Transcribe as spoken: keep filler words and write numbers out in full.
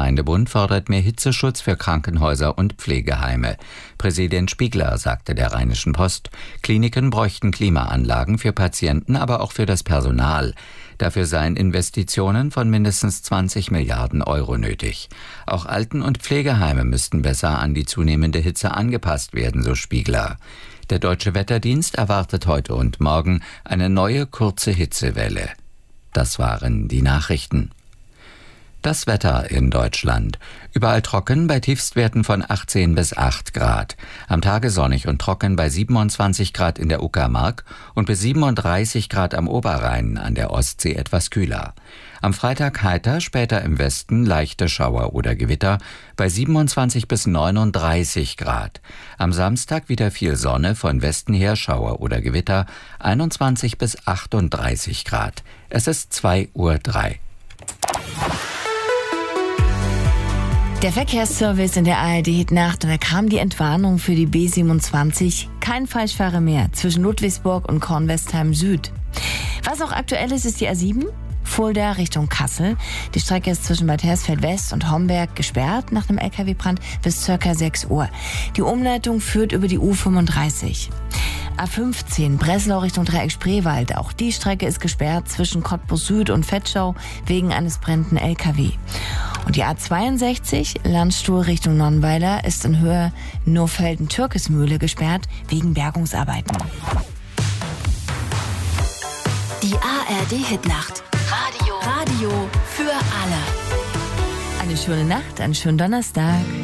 Bundesgemeindebund fordert mehr Hitzeschutz für Krankenhäuser und Pflegeheime. Präsident Spiegler sagte der Rheinischen Post, Kliniken bräuchten Klimaanlagen für Patienten, aber auch für das Personal. Dafür seien Investitionen von mindestens zwanzig Milliarden Euro nötig. Auch Alten- und Pflegeheime müssten besser an die zunehmende Hitze angepasst werden, so Spiegler. Der Deutsche Wetterdienst erwartet heute und morgen eine neue kurze Hitzewelle. Das waren die Nachrichten. Das Wetter in Deutschland. Überall trocken bei Tiefstwerten von achtzehn bis acht Grad. Am Tage sonnig und trocken bei siebenundzwanzig Grad in der Uckermark und bis siebenunddreißig Grad am Oberrhein, an der Ostsee etwas kühler. Am Freitag heiter, später im Westen leichte Schauer oder Gewitter bei siebenundzwanzig bis neununddreißig Grad. Am Samstag wieder viel Sonne, von Westen her Schauer oder Gewitter, einundzwanzig bis achtunddreißig Grad. Es ist zwei Uhr drei. Der Verkehrsservice in der A R D-Hitnacht, und da kam die Entwarnung für die B siebenundzwanzig. Kein Falschfahrer mehr zwischen Ludwigsburg und Kornwestheim Süd. Was auch aktuell ist, ist die A sieben. Fulda Richtung Kassel. Die Strecke ist zwischen Bad Hersfeld West und Homberg gesperrt nach einem L K W-Brand bis ca. sechs Uhr. Die Umleitung führt über die U fünfunddreißig. A fünfzehn Breslau Richtung Dreieck Spreewald. Auch die Strecke ist gesperrt zwischen Cottbus Süd und Vetschau wegen eines brennenden L K W. Und die A zweiundsechzig Landstuhl Richtung Nonnweiler ist in Höhe Nofelden-Türkesmühle gesperrt wegen Bergungsarbeiten. Die A R D-Hitnacht. Radio. Radio für alle. Eine schöne Nacht, einen schönen Donnerstag.